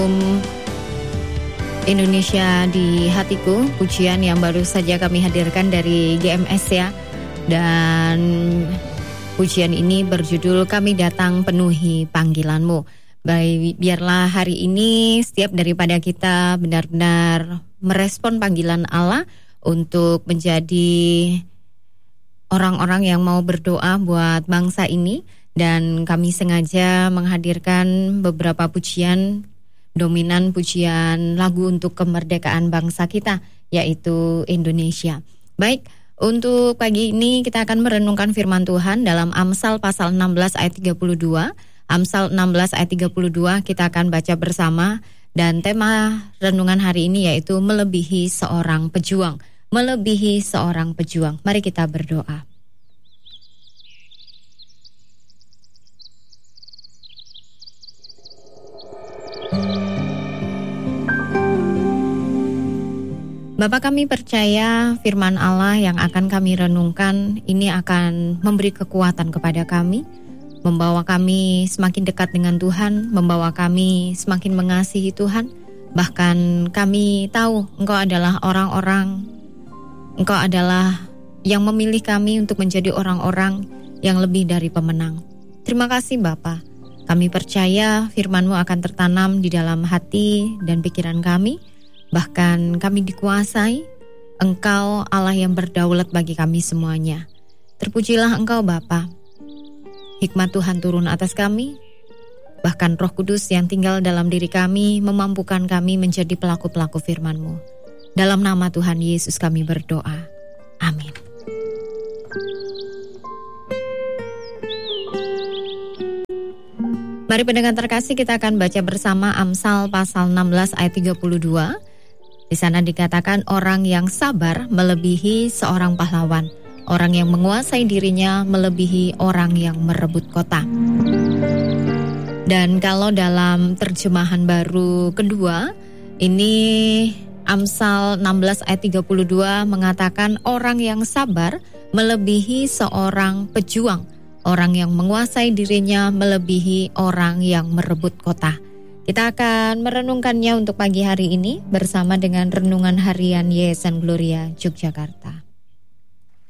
Indonesia di hatiku, pujian yang baru saja kami hadirkan dari GMS ya. Dan pujian ini berjudul Kami Datang Penuhi Panggilanmu. Baik, biarlah hari ini setiap daripada kita benar-benar merespon panggilan Allah untuk menjadi orang-orang yang mau berdoa buat bangsa ini. Dan kami sengaja menghadirkan beberapa pujian dominan, pujian lagu untuk kemerdekaan bangsa kita, yaitu Indonesia. Baik, untuk pagi ini kita akan merenungkan firman Tuhan dalam Amsal pasal 16 ayat 32. Amsal 16 ayat 32 kita akan baca bersama, dan tema renungan hari ini yaitu melebihi seorang pejuang. Melebihi seorang pejuang. Mari kita berdoa. Bapa, kami percaya firman Allah yang akan kami renungkan ini akan memberi kekuatan kepada kami, membawa kami semakin dekat dengan Tuhan, membawa kami semakin mengasihi Tuhan. Bahkan kami tahu Engkau adalah Engkau adalah yang memilih kami untuk menjadi orang-orang yang lebih dari pemenang. Terima kasih Bapa. Kami percaya firman-Mu akan tertanam di dalam hati dan pikiran kami. Bahkan kami dikuasai, Engkau Allah yang berdaulat bagi kami semuanya. Terpujilah Engkau Bapa. Hikmat Tuhan turun atas kami, bahkan Roh Kudus yang tinggal dalam diri kami memampukan kami menjadi pelaku-pelaku firman-Mu. Dalam nama Tuhan Yesus kami berdoa. Amin. Mari pendengar terkasih, kita akan baca bersama Amsal pasal 16 ayat 32. Di sana dikatakan orang yang sabar melebihi seorang pahlawan. Orang yang menguasai dirinya melebihi orang yang merebut kota. Dan kalau dalam terjemahan baru kedua, ini Amsal 16 ayat 32 mengatakan orang yang sabar melebihi seorang pejuang. Orang yang menguasai dirinya melebihi orang yang merebut kota. Kita akan merenungkannya untuk pagi hari ini bersama dengan Renungan Harian Yayasan Gloria Yogyakarta.